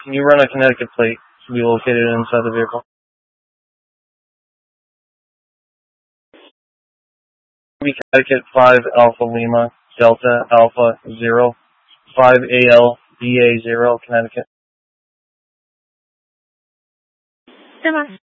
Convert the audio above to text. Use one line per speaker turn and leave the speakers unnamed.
Can you run a Connecticut plate to be located inside the vehicle? Connecticut 5 Alpha Lima Delta Alpha 0 5 AL BA 0 Connecticut.